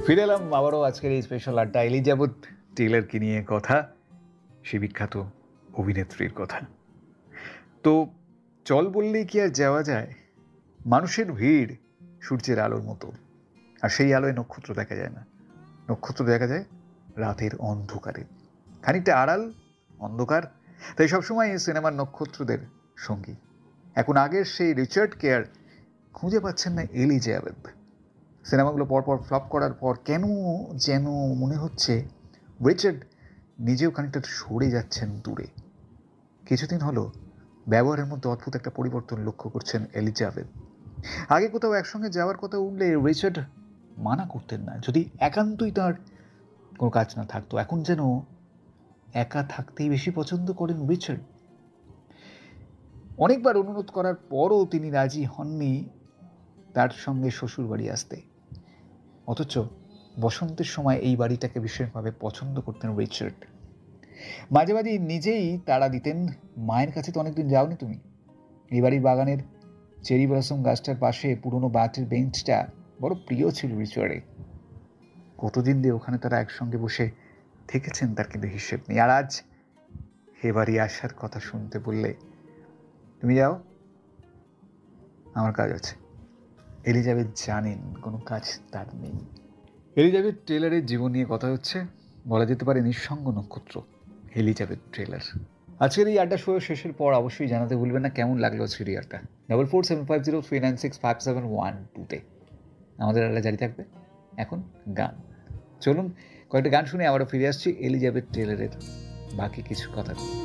ফিরে এলাম আবারও আজকের এই স্পেশাল আড্ডা। এলিজাবেথ টেইলরকে নিয়ে কথা, সে বিখ্যাত অভিনেত্রীর কথা। তো চল বললেই কি আর যাওয়া যায়? মানুষের ভিড় সূর্যের আলোর মতো, আর সেই আলোয় নক্ষত্র দেখা যায় না। নক্ষত্র দেখা যায় রাতের অন্ধকারে, খানিকটা আড়াল, অন্ধকার। তাই সবসময় এই সিনেমার নক্ষত্রদের সঙ্গী। এখন আগের সেই রিচার্ড কেয়ার খুঁজে পাচ্ছেন না এলিজাবেথ। সিনেমাগুলো পরপর ফ্লপ করার পর কেন যেন মনে হচ্ছে রিচার্ড নিজেও খানিকটা সরে যাচ্ছেন দূরে। কিছুদিন হলো ব্যবহারের মধ্যে অদ্ভুত একটা পরিবর্তন লক্ষ্য করছেন এলিজাবেথ। আগে কোথাও একসঙ্গে যাওয়ার কথা উঠলে রিচার্ড মানা করতেন না, যদি একান্তই তার কোনো কাজ না থাকতো। এখন যেন একা থাকতেই বেশি পছন্দ করেন রিচার্ড। অনেকবার অনুরোধ করার পরও তিনি রাজি হননি তার সঙ্গে শ্বশুর বাড়ি আসতে। অথচ বসন্তের সময় এই বাড়িটাকে ভীষণভাবে পছন্দ করতেন রিচার্ড। মাঝে মাঝে নিজেই তাড়া দিতেন, মায়ের কাছে তো অনেকদিন যাওনি তুমি? এই বাড়ির বাগানের চেরি ব্লসম গাছটার পাশে পুরনো বাটের বেঞ্চটা বড় প্রিয় ছিল রিচার্ডের। কতদিন দিয়ে ওখানে তারা একসঙ্গে বসে থেকেছেন তার কিন্তু হিসেব নেই। আর আজ এ বাড়ি আসার কথা শুনতে বললে, তুমি যাও, আমার কাজ আছে। এলিজাবেথ জানেন কোনো কাজ তার নেই। এলিজাবেথ টেইলরের জীবন নিয়ে কথা হচ্ছে, বলা যেতে পারে নিঃসঙ্গ নক্ষত্র এলিজাবেথ টেইলর। আজকের এই আড্ডা শো শেষের পর অবশ্যই জানাতে ভুলবেন না কেমন লাগলো সিরিয়ালটা। 447503965712 আমাদের আড্ডা জারি থাকবে। এখন গান, চলুন কয়েকটা গান শুনে আবারও ফিরে আসছি এলিজাবেথ টেইলরের বাকি কিছু কথা।